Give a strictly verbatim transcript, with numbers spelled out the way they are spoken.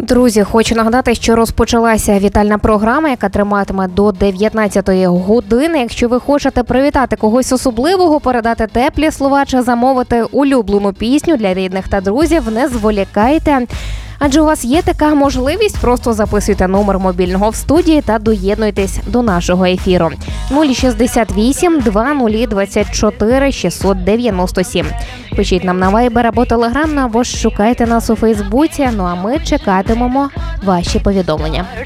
Друзі, хочу нагадати, що розпочалася вітальна програма, яка триватиме до дев'ятнадцятої години. Якщо ви хочете привітати когось особливого, передати теплі слова чи замовити улюблену пісню для рідних та друзів, не зволікайте. Адже у вас є така можливість, просто записуйте номер мобільного в студії та доєднуйтесь до нашого ефіру. нуль шістдесят вісім двадцять двадцять чотири шістсот дев'яносто сім. Пишіть нам на Viber або Telegram, або ж шукайте нас у Фейсбуці, ну а ми чекатимемо ваші повідомлення.